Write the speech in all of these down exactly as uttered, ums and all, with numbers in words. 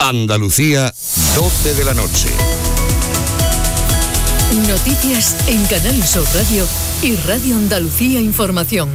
Andalucía, doce de la noche. Noticias en Canal Sur Radio y Radio Andalucía Información.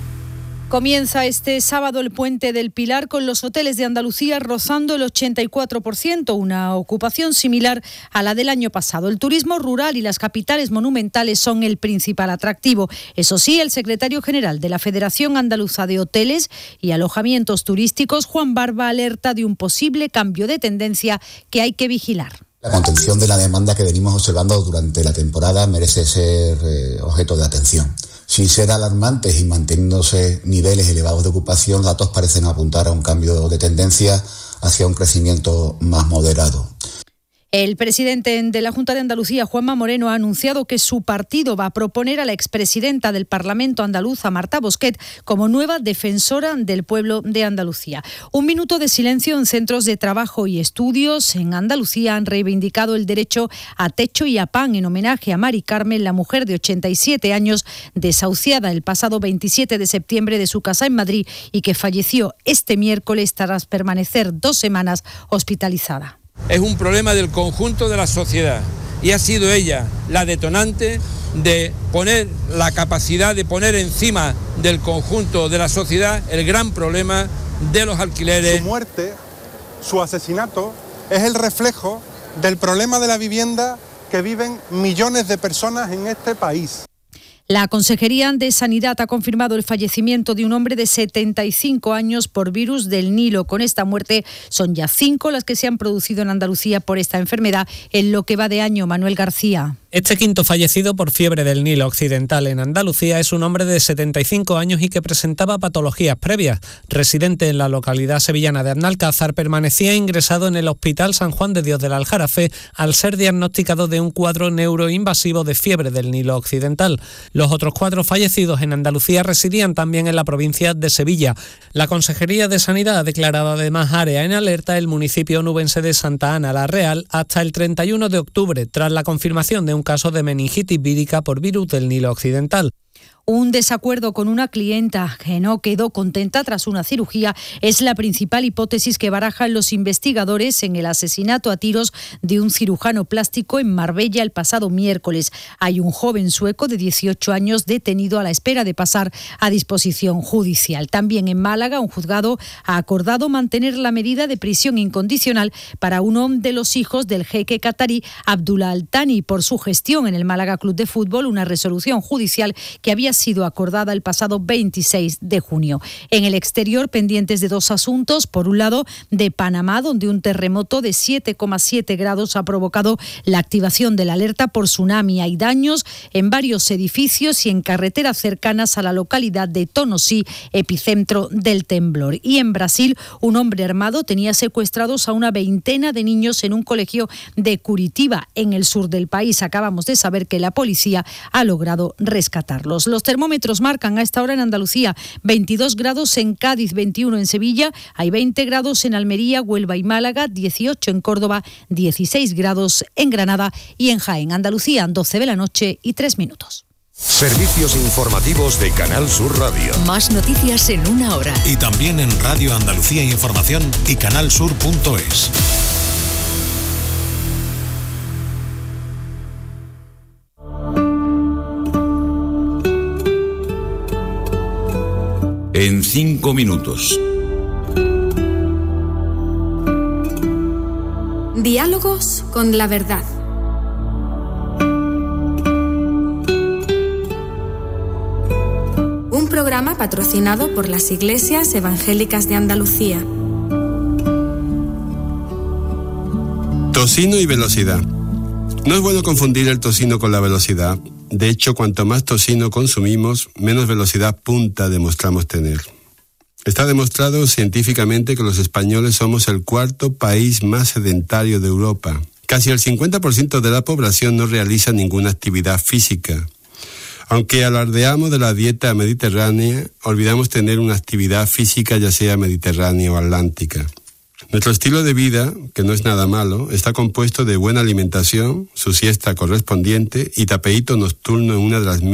Comienza este sábado el Puente del Pilar con los hoteles de Andalucía rozando el ochenta y cuatro por ciento, una ocupación similar a la del año pasado. El turismo rural y las capitales monumentales son el principal atractivo. Eso sí, el secretario general de la Federación Andaluza de Hoteles y Alojamientos Turísticos, Juan Barba, alerta de un posible cambio de tendencia que hay que vigilar. La contención de la demanda que venimos observando durante la temporada merece ser eh, objeto de atención. Sin ser alarmantes y manteniéndose niveles elevados de ocupación, datos parecen apuntar a un cambio de tendencia hacia un crecimiento más moderado. El presidente de la Junta de Andalucía, Juanma Moreno, ha anunciado que su partido va a proponer a la expresidenta del Parlamento andaluz, Marta Bosquet, como nueva defensora del pueblo de Andalucía. Un minuto de silencio en centros de trabajo y estudios en Andalucía han reivindicado el derecho a techo y a pan en homenaje a Mari Carmen, la mujer de ochenta y siete años, desahuciada el pasado veintisiete de septiembre de su casa en Madrid y que falleció este miércoles tras permanecer dos semanas hospitalizada. Es un problema del conjunto de la sociedad y ha sido ella la detonante de poner la capacidad de poner encima del conjunto de la sociedad el gran problema de los alquileres. Su muerte, su asesinato, es el reflejo del problema de la vivienda que viven millones de personas en este país. La Consejería de Sanidad ha confirmado el fallecimiento de un hombre de setenta y cinco años por virus del Nilo. Con esta muerte son ya cinco las que se han producido en Andalucía por esta enfermedad en lo que va de año. Manuel García. Este quinto fallecido por fiebre del Nilo Occidental en Andalucía es un hombre de setenta y cinco años y que presentaba patologías previas. Residente en la localidad sevillana de Arnalcázar, permanecía ingresado en el Hospital San Juan de Dios del Aljarafe al ser diagnosticado de un cuadro neuroinvasivo de fiebre del Nilo Occidental. Los otros cuatro fallecidos en Andalucía residían también en la provincia de Sevilla. La Consejería de Sanidad ha declarado además área en alerta el municipio onubense de Santa Ana la Real hasta el treinta y uno de octubre, tras la confirmación de un caso de meningitis vírica por virus del Nilo Occidental. Un desacuerdo con una clienta que no quedó contenta tras una cirugía es la principal hipótesis que barajan los investigadores en el asesinato a tiros de un cirujano plástico en Marbella el pasado miércoles. Hay un joven sueco de dieciocho años detenido a la espera de pasar a disposición judicial. También en Málaga, un juzgado ha acordado mantener la medida de prisión incondicional para uno de los hijos del jeque catarí Abdullah Al Thani por su gestión en el Málaga Club de Fútbol, una resolución judicial que había sido acordada el pasado veintiséis de junio. En el exterior, pendientes de dos asuntos. Por un lado, de Panamá, donde un terremoto de siete coma siete grados ha provocado la activación de la alerta por tsunami. Hay daños en varios edificios y en carreteras cercanas a la localidad de Tonosí, epicentro del temblor. Y en Brasil, un hombre armado tenía secuestrados a una veintena de niños en un colegio de Curitiba, en el sur del país. Acabamos de saber que la policía ha logrado rescatarlos. Los termómetros marcan a esta hora en Andalucía veintidós grados en Cádiz, veintiuno en Sevilla, hay veinte grados en Almería, Huelva y Málaga, dieciocho en Córdoba, dieciséis grados en Granada y en Jaén. Andalucía, doce de la noche y tres minutos. Servicios informativos de Canal Sur Radio. Más noticias en una hora. Y también en Radio Andalucía Información y canalsur punto es. En cinco minutos. Diálogos con la verdad. Un programa patrocinado por las Iglesias Evangélicas de Andalucía. Tocino y velocidad. No es bueno confundir el tocino con la velocidad. De hecho, cuanto más tocino consumimos, menos velocidad punta demostramos tener. Está demostrado científicamente que los españoles somos el cuarto país más sedentario de Europa. Casi el cincuenta por ciento de la población no realiza ninguna actividad física. Aunque alardeamos de la dieta mediterránea, olvidamos tener una actividad física, ya sea mediterránea o atlántica. Nuestro estilo de vida, que no es nada malo, está compuesto de buena alimentación, su siesta correspondiente y tapeíto nocturno en una de las